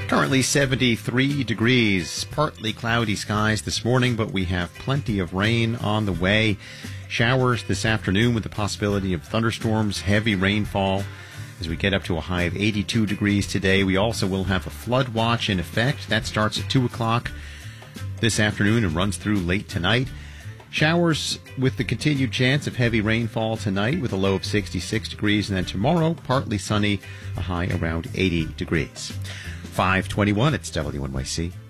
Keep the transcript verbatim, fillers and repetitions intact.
Currently seventy-three degrees, partly cloudy skies this morning, but we have plenty of rain on the way. Showers this afternoon with the possibility of thunderstorms, heavy rainfall as we get up to a high of eighty-two degrees today. We also will have a flood watch in effect. That starts at two o'clock this afternoon and runs through late tonight. Showers with the continued chance of heavy rainfall tonight with a low of sixty-six degrees, and then tomorrow partly sunny, a high around eighty degrees. five twenty-one, it's W N Y C.